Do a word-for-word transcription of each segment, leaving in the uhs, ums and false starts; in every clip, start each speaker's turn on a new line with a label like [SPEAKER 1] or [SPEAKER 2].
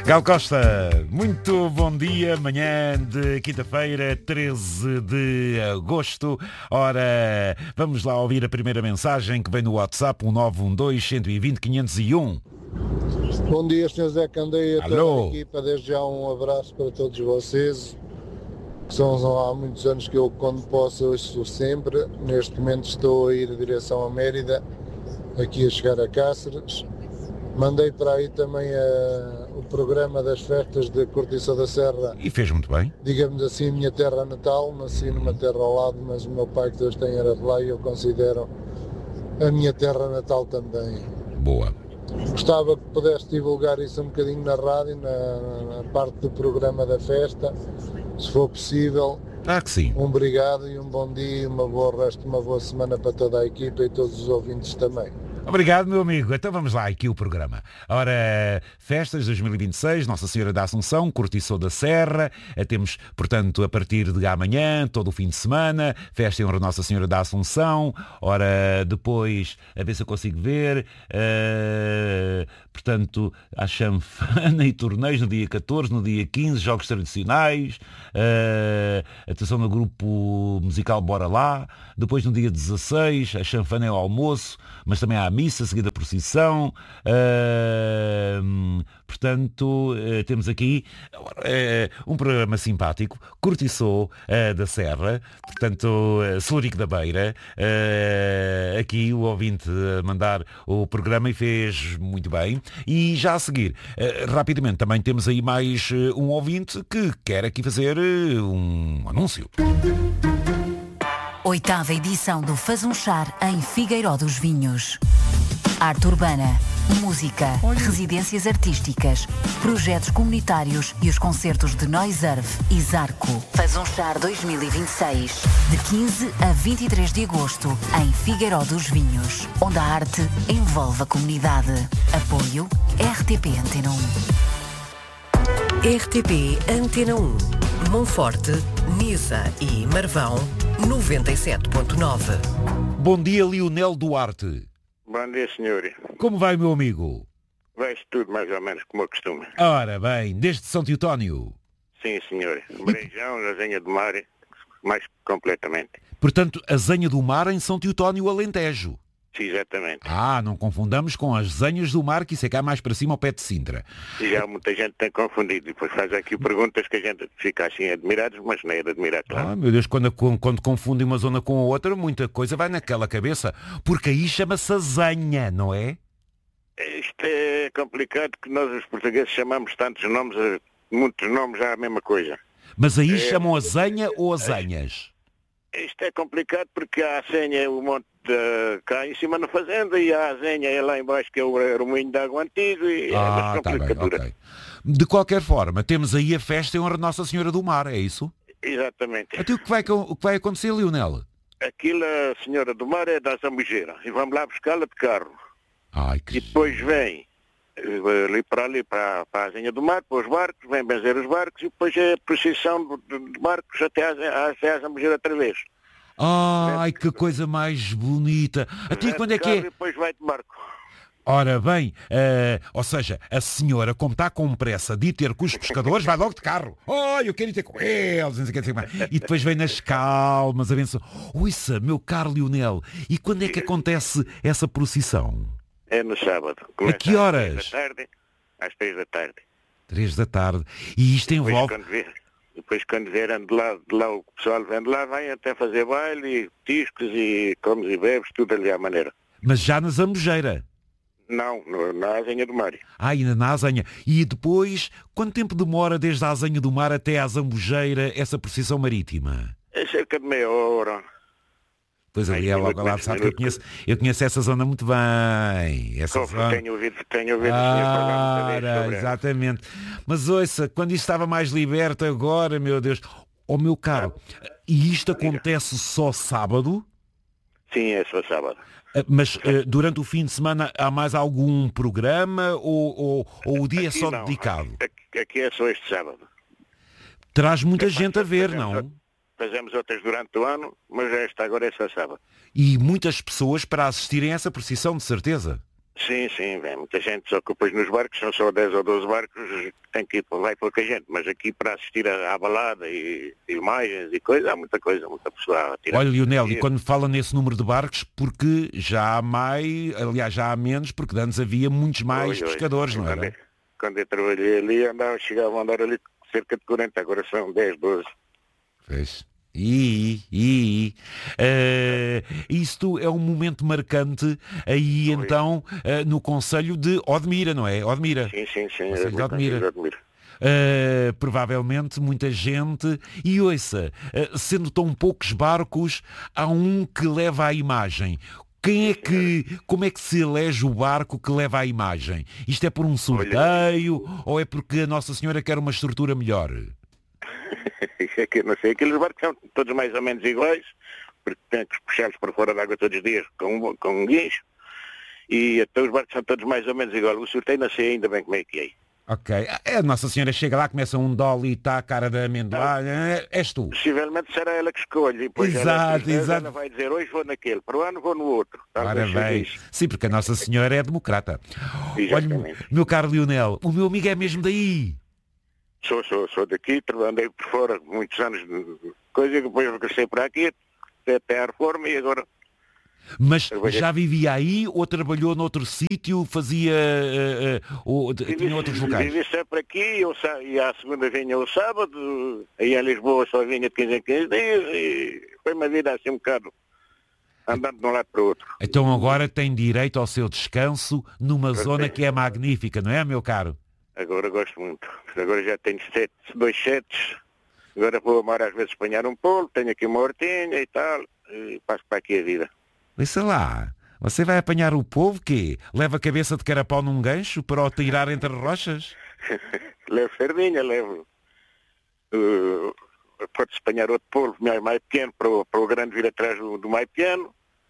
[SPEAKER 1] Gal Costa, muito bom dia, manhã de quinta-feira, treze de agosto. Ora, vamos lá ouvir a primeira mensagem que vem no WhatsApp, um nove um dois, um dois zero, quinhentos e um.
[SPEAKER 2] Bom dia, senhor Zé Candeia,
[SPEAKER 1] Alô.
[SPEAKER 2] toda a equipa, desde já um abraço para todos vocês. São há muitos anos que eu, quando posso, ouço sempre. Neste momento estou a ir em direção a Mérida, aqui a chegar a Cáceres. Mandei para aí também a, o programa das festas de Cortiça da Serra.
[SPEAKER 1] E fez muito bem.
[SPEAKER 2] Digamos assim, a minha terra natal. Nasci numa terra ao lado, mas o meu pai, que Deus tem, era de lá e eu considero a minha terra natal também.
[SPEAKER 1] Boa.
[SPEAKER 2] Gostava que pudesse divulgar isso um bocadinho na rádio, na, na parte do programa da festa, se for possível.
[SPEAKER 1] Ah, que sim.
[SPEAKER 2] Um obrigado e um bom dia e uma boa resto, uma boa semana para toda a equipa e todos os ouvintes também.
[SPEAKER 1] Obrigado, meu amigo. Então vamos lá, aqui o programa. Ora, festas dois mil e vinte e seis, Nossa Senhora da Assunção, Cortiço da Serra. Temos, portanto, a partir de amanhã, todo o fim de semana, festa em honra Nossa Senhora da Assunção. Ora, depois, a ver se eu consigo ver, uh, portanto, há chanfana e torneios no dia catorze, no dia quinze, jogos tradicionais, uh, atenção no grupo musical Bora Lá. Depois, no dia dezasseis, a chanfana é o almoço, mas também há a missa, seguida a procissão. Uh, portanto, uh, temos aqui uh, um programa simpático, Cortiço uh, da Serra, portanto, uh, Celurico da Beira. Uh, aqui o ouvinte a mandar o programa e fez muito bem. E já a seguir, uh, rapidamente, também temos aí mais uh, um ouvinte que quer aqui fazer uh, um anúncio.
[SPEAKER 3] Oitava edição do Faz um Char em Figueiró dos Vinhos. Arte urbana, música, Olha. residências artísticas, projetos comunitários e os concertos de Noiserve e Zarco. Faz um Char dois mil e vinte e seis, de quinze a vinte e três de agosto, em Figueiró dos Vinhos, onde a arte envolve a comunidade. Apoio R T P Antena um.
[SPEAKER 4] R T P Antena um, Monforte, Nisa e Marvão, noventa e sete ponto nove.
[SPEAKER 1] Bom dia, Lionel Duarte.
[SPEAKER 5] Bom dia, senhor.
[SPEAKER 1] Como vai, meu amigo?
[SPEAKER 5] Vai-se tudo mais ou menos como eu costumo.
[SPEAKER 1] Ora bem, desde São Teotónio.
[SPEAKER 5] Sim, senhor. Brejão, Azenha do Mar, mais completamente.
[SPEAKER 1] Portanto, Azenha do Mar em São Teotónio, Alentejo.
[SPEAKER 5] Sim, exatamente.
[SPEAKER 1] Ah, não confundamos com as Zenhas do Mar, que isso é cá mais para cima ao pé de Sintra.
[SPEAKER 5] E já muita gente tem confundido. Depois faz aqui perguntas que a gente fica assim admirados, mas não é de admirar, claro.
[SPEAKER 1] Ah, meu Deus, quando, quando confunde uma zona com a outra, muita coisa vai naquela cabeça. Porque aí chama-se Azenha, não é?
[SPEAKER 5] Isto é complicado, que nós os portugueses chamamos tantos nomes, muitos nomes já a mesma coisa.
[SPEAKER 1] Mas aí
[SPEAKER 5] é...
[SPEAKER 1] chamam Azenha ou Azenhas?
[SPEAKER 5] Isto é complicado porque a Azenha é o monte de, cá em cima na fazenda e a Azenha é lá embaixo, que é o, o moinho de água antigo e
[SPEAKER 1] ah,
[SPEAKER 5] é uma complicadura.
[SPEAKER 1] Tá bem, okay. De qualquer forma, temos aí a festa em honra de Nossa Senhora do Mar, é isso?
[SPEAKER 5] Exatamente.
[SPEAKER 1] Até o que vai, o que vai acontecer, Lionel?
[SPEAKER 5] Aquilo, a Senhora do Mar é da Zambujeira e vamos lá buscá-la de carro.
[SPEAKER 1] Ai, que...
[SPEAKER 5] E depois vem ali para ali, para, para a Azenha do Mar, para os barcos, vem benzer os barcos e depois é a procissão de, de barcos até a, até a Zambujeira outra vez.
[SPEAKER 1] Ai, que coisa mais bonita. Até quando é que é?
[SPEAKER 5] E depois vai de barco.
[SPEAKER 1] Ora bem, uh, ou seja, a senhora, como está com pressa de ir ter com os pescadores, vai logo de carro. Oh, eu quero ir ter com eles. Não sei o que, não sei o que. E depois vem nas calmas, a benção. Ouça, meu caro Lionel, e quando é que acontece essa procissão?
[SPEAKER 5] É no sábado.
[SPEAKER 1] A que horas?
[SPEAKER 5] Às três da tarde. Às três da tarde.
[SPEAKER 1] Três da tarde. E isto
[SPEAKER 5] depois,
[SPEAKER 1] envolve...
[SPEAKER 5] Quando vier, depois quando vierem de lá, de lá, o pessoal vem de lá, vem até fazer baile, tiscos e comes e bebes, tudo ali à maneira.
[SPEAKER 1] Mas já na Zambujeira?
[SPEAKER 5] Não, no, na Azenha do Mar.
[SPEAKER 1] Ah, ainda na Azenha. E depois, quanto tempo demora desde a Azenha do Mar até à Zambujeira essa procissão marítima?
[SPEAKER 5] É cerca de meia hora.
[SPEAKER 1] Pois ali é logo lá, sabe que eu conheço, eu conheço essa zona muito bem. Essa
[SPEAKER 5] Como
[SPEAKER 1] zona...
[SPEAKER 5] Tenho ouvido, tenho ouvido
[SPEAKER 1] ah,
[SPEAKER 5] o senhor falar muita vez sobre
[SPEAKER 1] exatamente. Ela. Mas ouça, quando isto estava mais liberto agora, meu Deus... Oh, meu caro, ah, e isto acontece só sábado?
[SPEAKER 5] Sim, é só sábado.
[SPEAKER 1] Mas uh, durante o fim de semana há mais algum programa ou, ou, ou o dia aqui é só não. dedicado?
[SPEAKER 5] Aqui, aqui é só este sábado.
[SPEAKER 1] Traz muita gente a ver, não?
[SPEAKER 5] Fazemos outras durante o ano, mas esta agora é só sábado.
[SPEAKER 1] E muitas pessoas para assistirem a essa procissão, de certeza?
[SPEAKER 5] Sim, sim, vem muita gente, só que depois nos barcos, são só dez ou doze barcos, tem que ir, vai pouca gente, mas aqui para assistir à, à balada e imagens e coisa, há muita coisa, muita pessoa a tirar.
[SPEAKER 1] Olha, Lionel, e quando fala nesse número de barcos, porque já há mais, aliás, já há menos, porque antes havia muitos mais
[SPEAKER 5] Oi, oi.
[SPEAKER 1] pescadores, não
[SPEAKER 5] Quando
[SPEAKER 1] era?
[SPEAKER 5] eu- Quando eu trabalhei ali, andava, chegava a andar ali cerca de quarenta, agora são dez, doze.
[SPEAKER 1] Pois. E, e, eh, isto é um momento marcante aí
[SPEAKER 5] Oi.
[SPEAKER 1] então eh, no Conselho de Odmira, não é? Odmira.
[SPEAKER 5] Sim, sim, sim.
[SPEAKER 1] Conselho de
[SPEAKER 5] eu-
[SPEAKER 1] Odmira.
[SPEAKER 5] eu admiro.
[SPEAKER 1] Uh, provavelmente muita gente e ouça, uh, sendo tão poucos barcos, há um que leva a imagem. Quem é que, como é que se elege o barco que leva a imagem? Isto é por um sorteio ou é porque a Nossa Senhora quer uma estrutura melhor?
[SPEAKER 5] É que, não sei, aqueles barcos são todos mais ou menos iguais, porque tem que puxá-los para fora da água todos os dias com, com um guincho, e até os barcos são todos mais ou menos iguais. O sorteio não sei ainda bem como é que é.
[SPEAKER 1] Ok, a Nossa Senhora chega lá, começa um dólar e está a cara da amendoim, é, és tu.
[SPEAKER 5] Possivelmente será ela que escolhe, e depois
[SPEAKER 1] Exato,
[SPEAKER 5] ela,
[SPEAKER 1] exato.
[SPEAKER 5] ela vai dizer, hoje vou naquele, para o ano vou no outro. Talvez
[SPEAKER 1] Ora
[SPEAKER 5] seja
[SPEAKER 1] bem,
[SPEAKER 5] isso.
[SPEAKER 1] sim, porque a Nossa Senhora é democrata. Olha,
[SPEAKER 5] Exatamente.
[SPEAKER 1] meu caro Lionel, o meu amigo é mesmo daí.
[SPEAKER 5] Sou, sou, sou daqui, andei por fora muitos anos de coisa, depois regressei para aqui, até à reforma, e agora...
[SPEAKER 1] Mas
[SPEAKER 5] Trabalhei-
[SPEAKER 1] já vivia aí ou trabalhou noutro sítio, fazia eh, eh, ou de- tinha outros locais?
[SPEAKER 5] Vivi sempre aqui, eu sa... e à segunda vinha o sábado, aí em Lisboa só vinha de quinze em quinze dias, e foi uma vida assim um bocado, andando de um lado para o outro.
[SPEAKER 1] Então agora tem direito ao seu descanso numa zona que é magnífica, não é, meu caro?
[SPEAKER 5] Agora gosto muito. Agora já tenho sete, dois setes, agora vou amar às vezes apanhar um polo, tenho aqui uma hortinha e tal, e passo para aqui a vida.
[SPEAKER 1] Ouça lá, você vai apanhar o povo quê? Leva a cabeça de carapau num gancho para o tirar entre as rochas?
[SPEAKER 5] Levo sardinha, levo... Uh, pode-se apanhar outro polvo mais, mais pequeno para o, para o grande vir atrás do, do mais pequeno.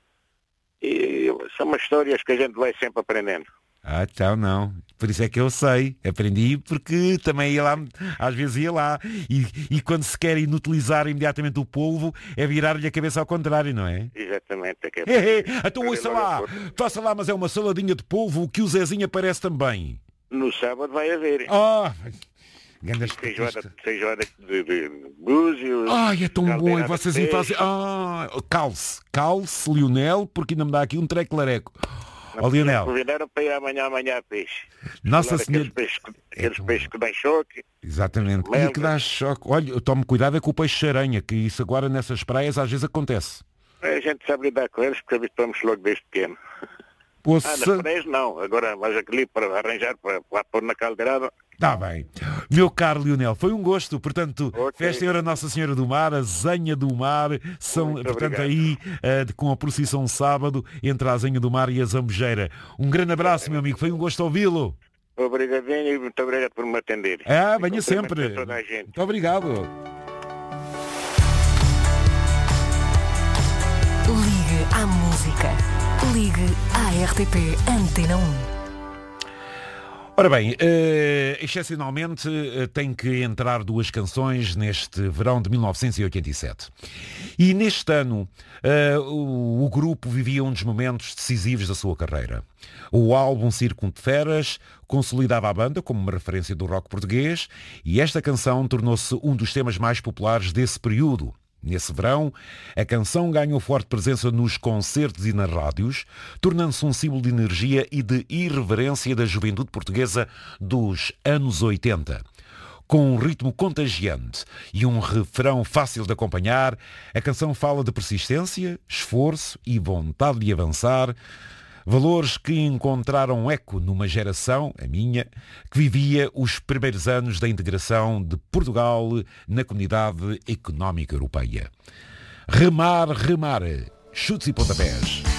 [SPEAKER 5] E são umas histórias que a gente vai sempre aprendendo.
[SPEAKER 1] Ah, então não. Por isso é que eu sei. Aprendi porque também ia lá, às vezes ia lá. E, e quando se quer inutilizar imediatamente o polvo, é virar-lhe a cabeça ao contrário, não é?
[SPEAKER 5] Exatamente. É que é
[SPEAKER 1] Hey, hey, então
[SPEAKER 5] para
[SPEAKER 1] ouça
[SPEAKER 5] ir logo
[SPEAKER 1] lá,
[SPEAKER 5] ao Porto.
[SPEAKER 1] faça lá, mas é uma saladinha de polvo que o Zezinho aparece também.
[SPEAKER 5] No sábado vai haver.
[SPEAKER 1] Ah, grandes
[SPEAKER 5] Feijoada, feijoada de, de búzios.
[SPEAKER 1] Ai, é tão bom, e
[SPEAKER 5] caldeirada
[SPEAKER 1] vocês
[SPEAKER 5] de
[SPEAKER 1] me
[SPEAKER 5] peixe.
[SPEAKER 1] fazem... Ah, calce, calce, Lionel, porque ainda me dá aqui um treco-lareco. Ó,
[SPEAKER 5] Não
[SPEAKER 1] Lionel,
[SPEAKER 5] convidaram para ir amanhã, amanhã a peixe.
[SPEAKER 1] Nossa
[SPEAKER 5] Claro,
[SPEAKER 1] Senhora...
[SPEAKER 5] Aqueles peixes, que-
[SPEAKER 1] É
[SPEAKER 5] aqueles
[SPEAKER 1] tão
[SPEAKER 5] peixes que dão choque.
[SPEAKER 1] Exatamente, e
[SPEAKER 5] Mel,
[SPEAKER 1] que dá choque. Olha, eu tomo cuidado é com o peixe-aranha, que isso agora nessas praias às vezes acontece.
[SPEAKER 5] A gente sabe lidar com eles porque habituamos logo desde pequeno.
[SPEAKER 1] Poxa,
[SPEAKER 5] Ah, nas praias não. Agora vais ali para arranjar, para, para pôr na caldeirada.
[SPEAKER 1] está bem. Meu caro Lionel, foi um gosto. Portanto,
[SPEAKER 5] Ok.
[SPEAKER 1] Festa em Hora Nossa Senhora do Mar, a Zenha do Mar, são,
[SPEAKER 5] Muito
[SPEAKER 1] portanto,
[SPEAKER 5] obrigado.
[SPEAKER 1] aí eh, de- com a procissão sábado entre a Zenha do Mar e a Zambujeira. Um grande abraço, meu amigo. Foi um gosto ouvi-lo.
[SPEAKER 5] Obrigadinho e muito obrigado por me atender.
[SPEAKER 1] Ah,
[SPEAKER 5] E
[SPEAKER 1] venha
[SPEAKER 5] cumprimentos
[SPEAKER 1] sempre.
[SPEAKER 5] a toda a gente.
[SPEAKER 1] Muito obrigado.
[SPEAKER 3] Ligue à música. Ligue à R T P Antena um.
[SPEAKER 1] Ora bem, eh, excepcionalmente eh, tem que entrar duas canções neste verão de mil novecentos e oitenta e sete. E neste ano eh, o, o grupo vivia um dos momentos decisivos da sua carreira. O álbum Círculo de Feras consolidava a banda como uma referência do rock português e esta canção tornou-se um dos temas mais populares desse período. Nesse verão, a canção ganhou forte presença nos concertos e nas rádios, tornando-se um símbolo de energia e de irreverência da juventude portuguesa dos anos oitenta. Com um ritmo contagiante e um refrão fácil de acompanhar, a canção fala de persistência, esforço e vontade de avançar, valores que encontraram eco numa geração, a minha, que vivia os primeiros anos da integração de Portugal na Comunidade Económica Europeia. Remar, remar, chutes e pontapés.